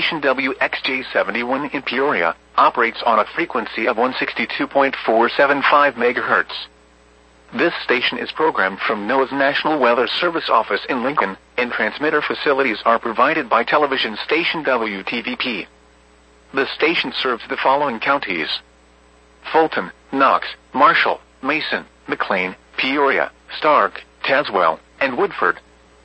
station WXJ71 in Peoria, operates on a frequency of 162.475 MHz. This station is programmed from NOAA's National Weather Service office in Lincoln, and transmitter facilities are provided by television station WTVP. The station serves the following counties: Fulton, Knox, Marshall, Mason, McLean, Peoria, Stark, Tazewell, and Woodford.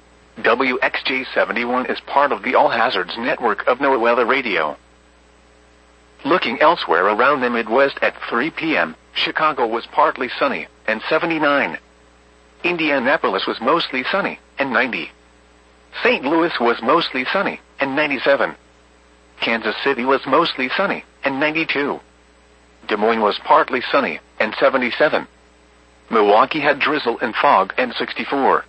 WXJ71 is part of the All Hazards network of NOAA Weather Radio. Looking elsewhere around the Midwest at 3 p.m., Chicago was partly sunny, and 79. Indianapolis was mostly sunny, and 90. St. Louis was mostly sunny, and 97. Kansas City was mostly sunny, and 92. Des Moines was partly sunny, and 77. Milwaukee had drizzle and fog, and 64.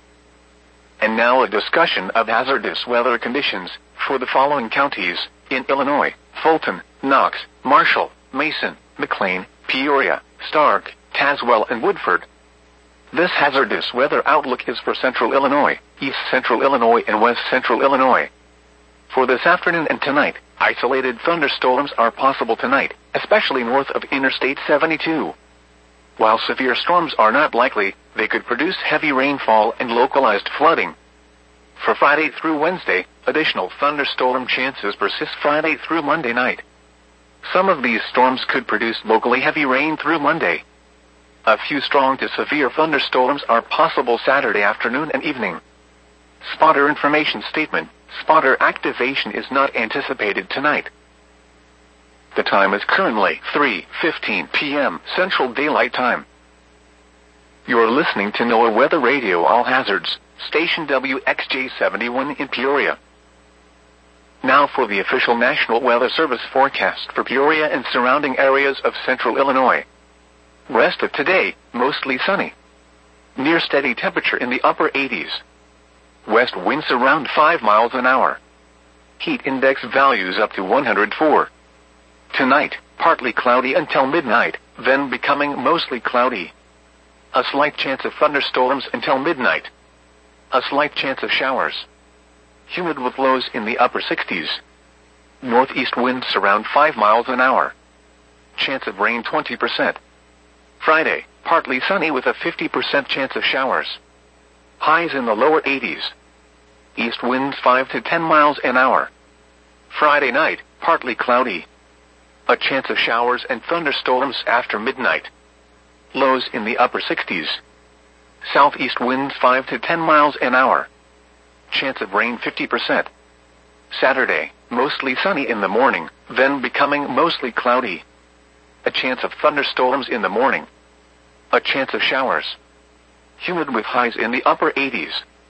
And now a discussion of hazardous weather conditions for the following counties in Illinois: Fulton, Knox, Marshall, Mason, McLean, Peoria, Stark, Tazewell, and Woodford. This hazardous weather outlook is for Central Illinois, East Central Illinois, and West Central Illinois. For this afternoon and tonight, isolated thunderstorms are possible tonight, especially north of Interstate 72. While severe storms are not likely, they could produce heavy rainfall and localized flooding. For Friday through Wednesday, additional thunderstorm chances persist Friday through Monday night. Some of these storms could produce locally heavy rain through Monday. A few strong to severe thunderstorms are possible Saturday afternoon and evening. Spotter information statement: spotter activation is not anticipated tonight. The time is currently 3:15 p.m. Central Daylight Time. You're listening to NOAA Weather Radio All Hazards, station WXJ71 in Peoria. Now for the official National Weather Service forecast for Peoria and surrounding areas of Central Illinois. Rest of today, mostly sunny. Near steady temperature in the upper 80s. West winds around 5 miles an hour. Heat index values up to 104. Tonight, partly cloudy until midnight, then becoming mostly cloudy. A slight chance of thunderstorms until midnight. A slight chance of showers. Humid with lows in the upper 60s. Northeast winds around 5 miles an hour. Chance of rain 20%. Friday, partly sunny with a 50% chance of showers. Highs in the lower 80s. East winds 5 to 10 miles an hour. Friday night, partly cloudy. A chance of showers and thunderstorms after midnight. Lows in the upper 60s. Southeast winds 5 to 10 miles an hour. Chance of rain 50%. Saturday, mostly sunny in the morning, then becoming mostly cloudy. A chance of thunderstorms in the morning. A chance of showers. Humid with highs in the upper 80s.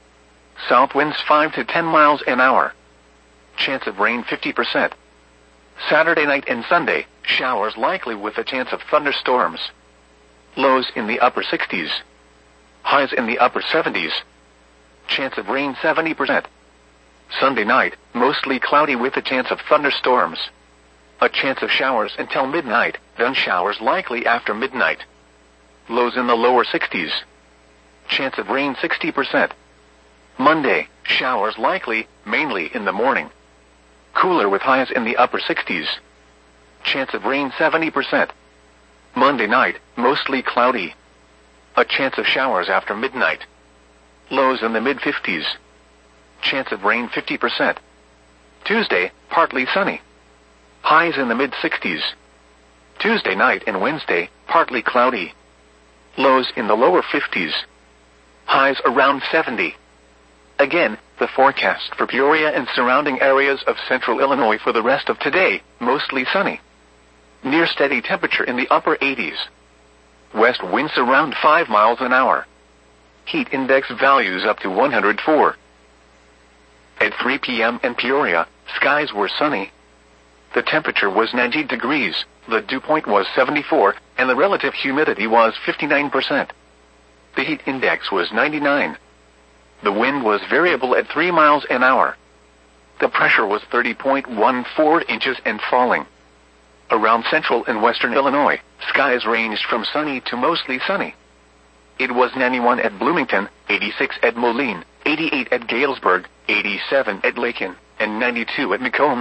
South winds 5 to 10 miles an hour. Chance of rain 50%. Saturday night and Sunday, showers likely with a chance of thunderstorms. Lows in the upper 60s. Highs in the upper 70s. Chance of rain 70%. Sunday night, mostly cloudy with a chance of thunderstorms. A chance of showers until midnight, then showers likely after midnight. Lows in the lower 60s. Chance of rain 60%. Monday, showers likely, mainly in the morning. Cooler with highs in the upper 60s. Chance of rain 70%. Monday night, mostly cloudy. A chance of showers after midnight. Lows in the mid-50s. Chance of rain 50%. Tuesday, partly sunny. Highs in the mid-60s. Tuesday night and Wednesday, partly cloudy. Lows in the lower 50s. Highs around 70. Again, the forecast for Peoria and surrounding areas of Central Illinois for the rest of today, mostly sunny. Near steady temperature in the upper 80s. West winds around 5 miles an hour. Heat index values up to 104. At 3 p.m. in Peoria, skies were sunny. The temperature was 90 degrees, the dew point was 74, and the relative humidity was 59%. The heat index was 99. The wind was variable at 3 miles an hour. The pressure was 30.14 inches and falling. Around central and western Illinois, skies ranged from sunny to mostly sunny. It was 91 at Bloomington, 86 at Moline, 88 at Galesburg, 87 at Lakin, and 92 at Macomb.